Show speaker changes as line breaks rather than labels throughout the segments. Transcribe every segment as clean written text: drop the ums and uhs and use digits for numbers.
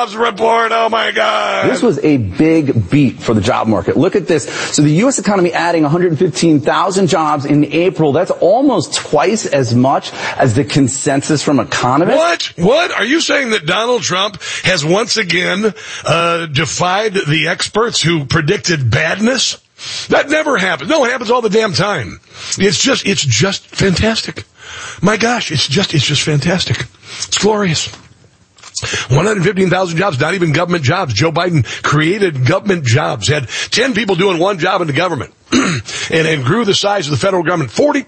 jobs report. Oh, my God.
This was a big beat for the job market. Look at this. So the U.S. economy adding 115,000 jobs in April. That's almost twice as much as the consensus from economists.
What? Are you saying that Donald Trump has once again defied the experts who predicted badness? That never happens. No, it happens all the damn time. It's just fantastic. My gosh, it's just fantastic. It's glorious. 115,000 jobs, not even government jobs. Joe Biden created government jobs, had 10 people doing one job in the government, and grew the size of the federal government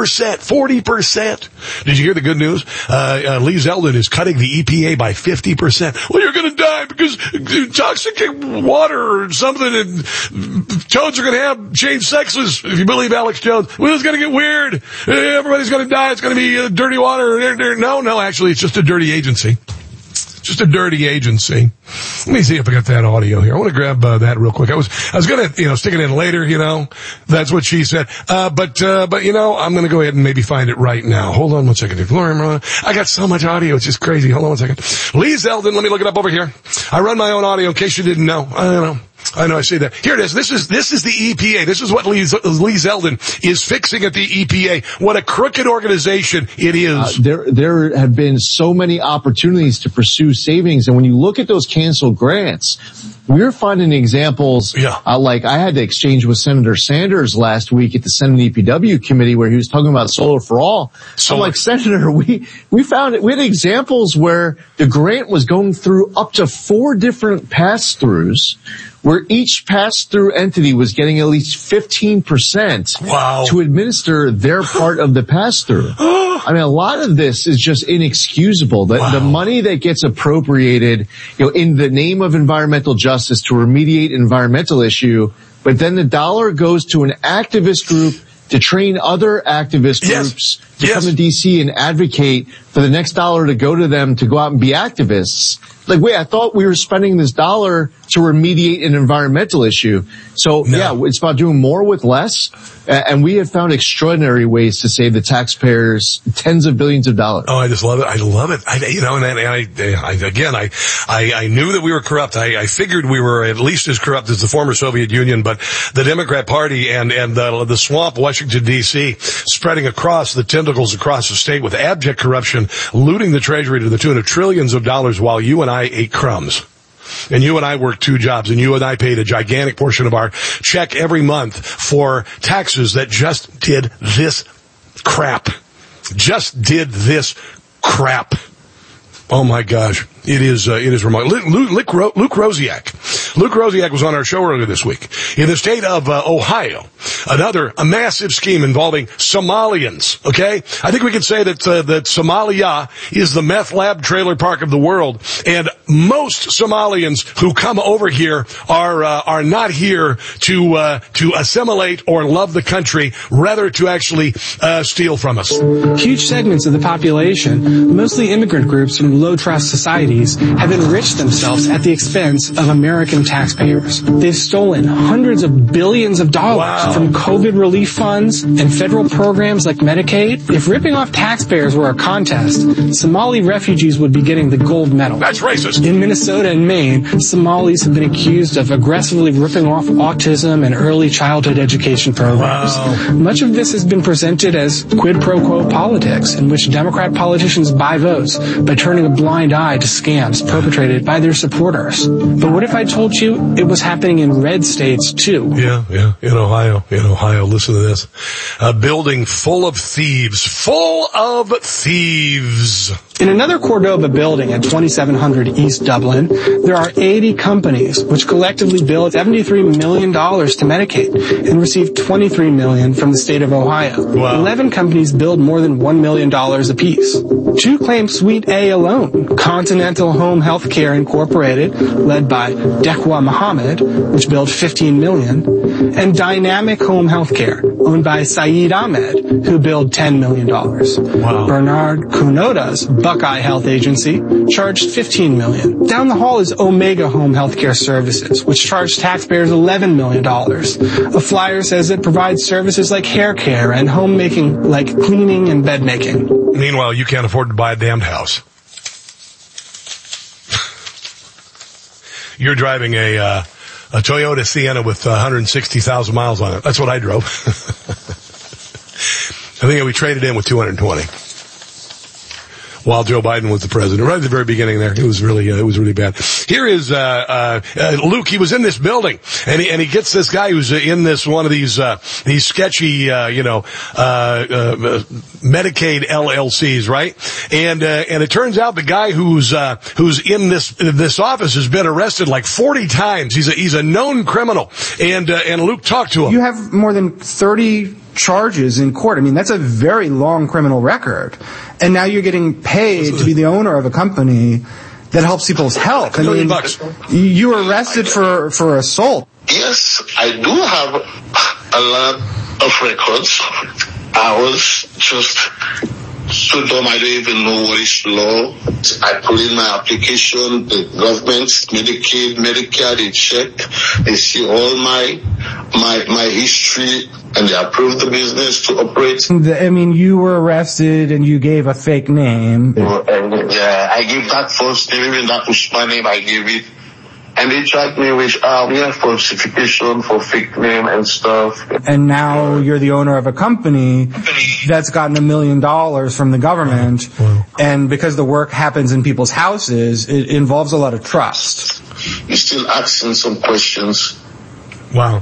40%. Did you hear the good news? Lee Zeldin is cutting the EPA by 50%. Well, you're going to die because toxic water or something, and toads are going to have changed sexes, if you believe Alex Jones. Well, it's going to get weird. Everybody's going to die. It's going to be dirty water. No, actually, it's just a dirty agency. Just a dirty agency. Let me see if I got that audio here. I want to grab that real quick. I was going to, stick it in later, That's what she said. But I'm going to go ahead and maybe find it right now. Hold on one second. I got so much audio. It's just crazy. Hold on one second. Lee Zeldin, let me look it up over here. I run my own audio in case you didn't know. I know, I see that. Here it is. This is the EPA. This is what Lee Zeldin is fixing at the EPA. What a crooked organization it is.
There have been so many opportunities to pursue savings, and when you look at those canceled grants, we're finding examples. Like I had to exchange with Senator Sanders last week at the Senate EPW committee where he was talking about solar for all. So I'm like, Senator, we had examples where the grant was going through up to 4 different pass-throughs, where each pass-through entity was getting at least 15% to administer their part of the pass-through. I mean, a lot of this is just inexcusable. The money that gets appropriated, in the name of environmental justice to remediate an environmental issue, but then the dollar goes to an activist group to train other activist groups to come to D.C. and advocate for the next dollar to go to them to go out and be activists. Like, wait, I thought we were spending this dollar to remediate an environmental issue. So, it's about doing more with less. And we have found extraordinary ways to save the taxpayers tens of billions of dollars.
Oh, I just love it. I love it. I knew that we were corrupt. I figured we were at least as corrupt as the former Soviet Union, but the Democrat Party and the swamp, Washington, D.C., spreading across the tentacles across the state with abject corruption, looting the treasury to the tune of trillions of dollars while you and I ate crumbs. And you and I worked 2 jobs, and you and I paid a gigantic portion of our check every month for taxes that just did this crap. Oh my gosh. It is remarkable. Luke Rosiak was on our show earlier this week. In the state of Ohio, a massive scheme involving Somalians, okay? I think we can say that Somalia is the meth lab trailer park of the world, and most Somalians who come over here are not here to assimilate or love the country, rather to actually steal from us.
Huge segments of the population, mostly immigrant groups from low-trust societies, have enriched themselves at the expense of American taxpayers. They've stolen hundreds of billions of dollars from COVID relief funds and federal programs like Medicaid. If ripping off taxpayers were a contest, Somali refugees would be getting the gold medal.
That's racist.
In Minnesota and Maine, Somalis have been accused of aggressively ripping off autism and early childhood education programs. Much of this has been presented as quid pro quo politics, in which Democrat politicians buy votes by turning a blind eye to scams perpetrated by their supporters. But what if I told you it was happening in red states too?
Yeah, in Ohio, listen to this. A building full of thieves. In another
Cordoba building at 2700 East Dublin, there are 80 companies which collectively bill $73 million to Medicaid and receive $23 million from the state of Ohio. 11 companies billed more than $1 million apiece. 2 claim Suite A alone. Continental Home Healthcare Incorporated, led by Dekwa Mohammed, which billed $15 million, and Dynamic Home Healthcare, owned by Saeed Ahmed, who billed $10 million. Bernard Kunoda's Buckeye Health Agency charged $15 million. Down the hall is Omega Home Healthcare Services, which charged taxpayers $11 million. A flyer says it provides services like hair care and homemaking, like cleaning and bed making.
Meanwhile, you can't afford to buy a damned house. you're driving a Toyota Sienna with 160,000 miles on it. That's what I drove. I think we traded in with 220 while Joe Biden was the president. Right at the very beginning there, it was really bad. Here is Luke. He was in this building, and he gets this guy who's in this one of these sketchy Medicaid LLCs, right? And it turns out the guy who's in this office has been arrested like 40 times. He's a known criminal, and Luke talked to him.
You have more than 30 charges in court. I mean, that's a very long criminal record. And now you're getting paid to be the owner of a company that helps people's health. I mean, you were arrested for assault.
Yes, I do have a lot of records. I was just so dumb, I don't even know what is law. I put in my application, the government, Medicaid, Medicare, they check, they see all my history, and they approve the business to operate.
I mean, you were arrested and you gave a fake name.
Yeah, I gave that false name, even that was my name, I gave it. And they tried me with falsification for fake name and stuff.
And now you're the owner of a company that's gotten $1 million from the government. Wow. And because the work happens in people's houses, it involves a lot of trust.
You're still asking some questions.
Wow.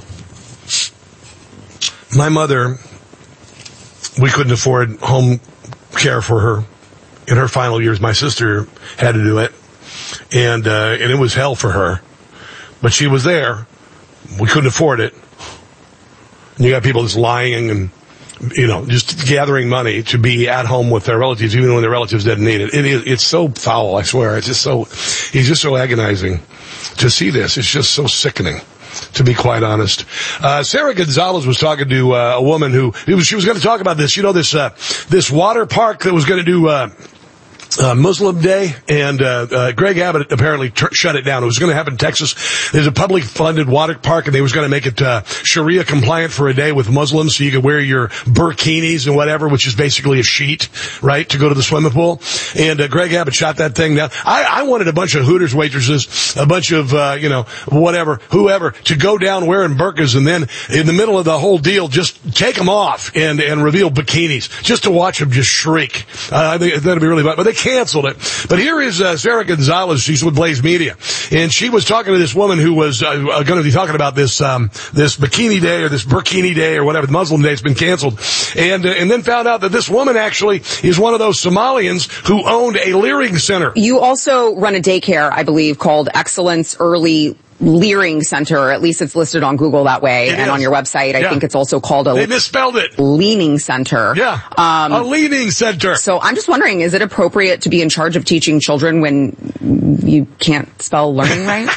My mother, we couldn't afford home care for her in her final years. My sister had to do it. And it was hell for her. But she was there. We couldn't afford it. And you got people just lying and, just gathering money to be at home with their relatives, even when their relatives didn't need it. It's so foul, I swear. He's just so agonizing to see this. It's just so sickening, to be quite honest. Sarah Gonzalez was talking to a woman she was going to talk about this. This water park that was going to do Muslim Day, and Greg Abbott apparently shut it down. It was going to happen in Texas. There's a public funded water park, and they was going to make it Sharia compliant for a day with Muslims, so you could wear your burkinis and whatever, which is basically a sheet, right, to go to the swimming pool. And Greg Abbott shot that thing down. I wanted a bunch of Hooters waitresses, a bunch of whoever, to go down wearing burqas, and then in the middle of the whole deal, just take them off and reveal bikinis, just to watch them just shriek. I think that'd be really fun. But they canceled it. But here is Sarah Gonzalez. She's with Blaze Media, and she was talking to this woman who was going to be talking about this bikini day or this burkini day or whatever, the Muslim day. It's been canceled, and then found out that this woman actually is one of those Somalians who owned a Leering Center.
You also run a daycare, I believe, called Excellence Early Leering Center, or at least it's listed on Google that way, and on your website. I think it's also called
they misspelled it.
Leaning Center.
Yeah. A leaning center.
So I'm just wondering, is it appropriate to be in charge of teaching children when you can't spell learning right?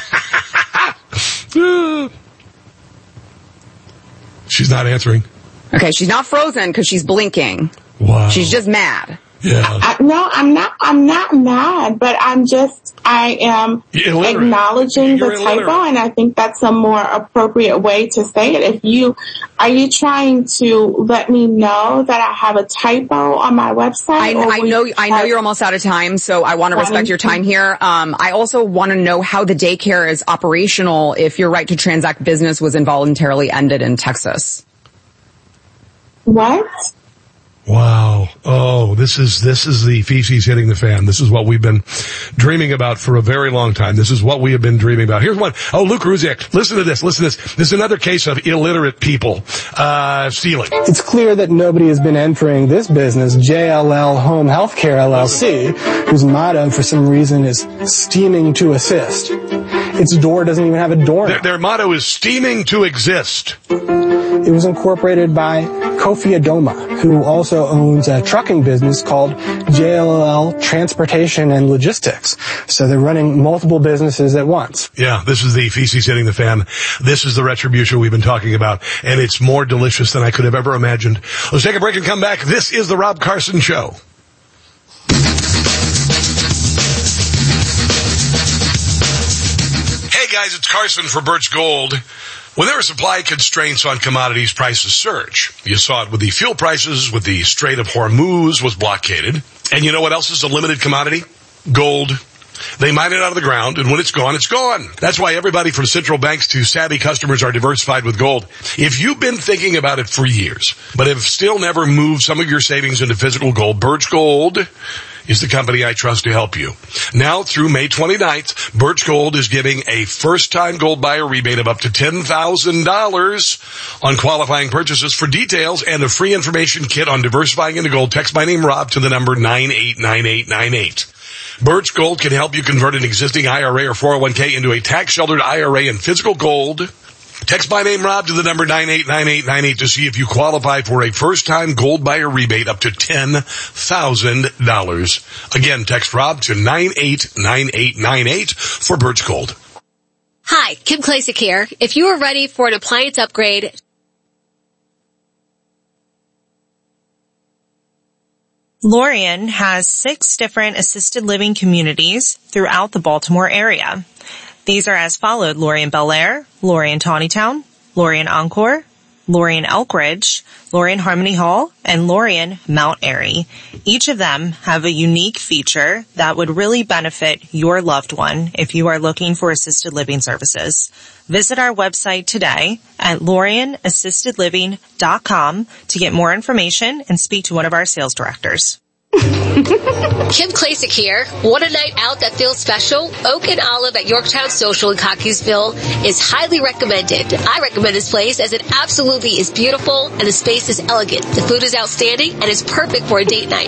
She's not answering.
Okay, she's not frozen because she's blinking.
Wow.
She's just mad.
Yeah.
No, I'm not mad, but I am acknowledging the typo, and I think that's a more appropriate way to say it. Are you trying to let me know that I have a typo on my website?
I know you're almost out of time, so I want to respect your time here. I also want to know how the daycare is operational if your right to transact business was involuntarily ended in Texas.
What?
Wow. Oh, this is the feces hitting the fan. This is what we've been dreaming about for a very long time. This is what we have been dreaming about. Here's one. Oh, Luke Ruziak. Listen to this. This is another case of illiterate people, stealing.
It's clear that nobody has been entering this business, JLL Home Healthcare LLC, whose motto for some reason is steaming to assist. Its door doesn't even have a door.
Their motto is steaming to exist.
It was incorporated by Kofi Adoma, who also owns a trucking business called JLL Transportation and Logistics. So they're running multiple businesses at once.
Yeah, this is the feces hitting the fan. This is the retribution we've been talking about, and it's more delicious than I could have ever imagined. Let's take a break and come back. This is the Rob Carson Show. Hey guys, it's Carson for Birch Gold. When there are supply constraints on commodities, prices surge. You saw it with the fuel prices, with the Strait of Hormuz was blockaded. And you know what else is a limited commodity? Gold. They mine it out of the ground, and when it's gone, it's gone. That's why everybody from central banks to savvy customers are diversified with gold. If you've been thinking about it for years, but have still never moved some of your savings into physical gold, Birch Gold is the company I trust to help you. Now through May 29th, Birch Gold is giving a first-time gold buyer rebate of up to $10,000 on qualifying purchases. For details and a free information kit on diversifying into gold, text my name Rob to the number 989898. Birch Gold can help you convert an existing IRA or 401k into a tax-sheltered IRA in physical gold. Text my name Rob to the number 989898 to see if you qualify for a first-time gold buyer rebate up to $10,000. Again, text Rob to 989898 for Birch Gold.
Hi, Kim Klasick here. If you are ready for an appliance upgrade,
Lorien has 6 different assisted living communities throughout the Baltimore area. These are as followed: Lorien Bel Air, Lorien Tawnytown, Lorien Encore, Lorien Elkridge, Lorien Harmony Hall, and Lorien Mount Airy. Each of them have a unique feature that would really benefit your loved one if you are looking for assisted living services. Visit our website today at LorienAssistedLiving.com to get more information and speak to one of our sales directors.
Kim Klasick here. Want a night out that feels special? Oak and Olive at Yorktown Social in Cockeysville is highly recommended. I recommend this place as it absolutely is beautiful and the space is elegant. The food is outstanding and is perfect for a date night.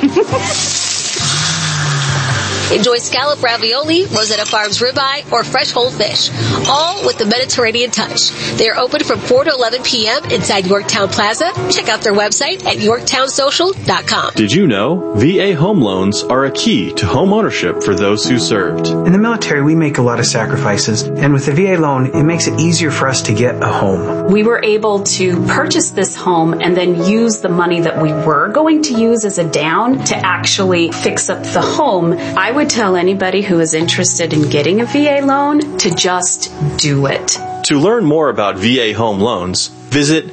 Enjoy scallop ravioli, Rosetta Farms ribeye, or fresh whole fish, all with the Mediterranean touch. They are open from 4 to 11 p.m. inside Yorktown Plaza. Check out their website at yorktownsocial.com.
Did you know VA home loans are a key to home ownership for those who served?
In the military, we make a lot of sacrifices, and with the VA loan, it makes it easier for us to get a home.
We were able to purchase this home and then use the money that we were going to use as a down to actually fix up the home. I would tell anybody who is interested in getting a VA loan to just do it.
To learn more about VA home loans, visit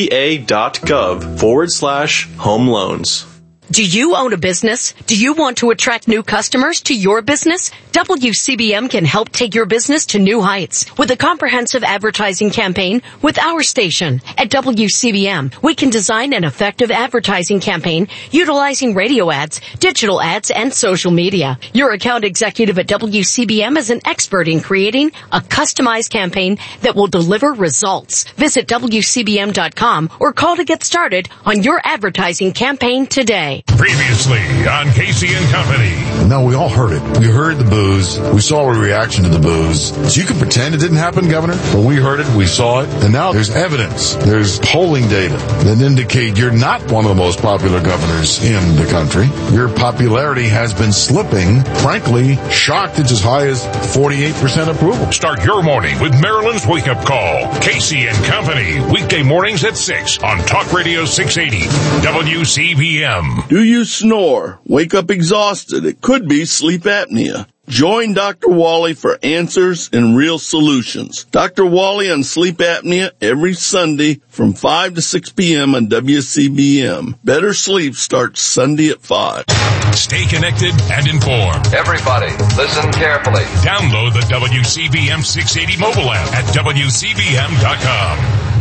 va.gov/home loans.
Do you own a business? Do you want to attract new customers to your business? WCBM can help take your business to new heights with a comprehensive advertising campaign with our station. At WCBM, we can design an effective advertising campaign utilizing radio ads, digital ads, and social media. Your account executive at WCBM is an expert in creating a customized campaign that will deliver results. Visit WCBM.com or call to get started on your advertising campaign today.
Previously on Casey and Company.
No, we all heard it. We heard the boos. We saw a reaction to the boos. So you can pretend it didn't happen, Governor, but we heard it, we saw it, and now there's evidence. There's polling data that indicate you're not one of the most popular governors in the country. Your popularity has been slipping. Frankly, shocked it's as high as 48% approval.
Start your morning with Maryland's Wake Up Call. Casey and Company. Weekday mornings at 6 on Talk Radio 680 WCBM.
Do you snore? Wake up exhausted? It could be sleep apnea. Join Dr. Wally for answers and real solutions. Dr. Wally on sleep apnea every Sunday from 5 to 6 p.m. on WCBM. Better sleep starts Sunday at 5.
Stay connected and informed.
Everybody, listen carefully.
Download the WCBM 680 mobile app at WCBM.com.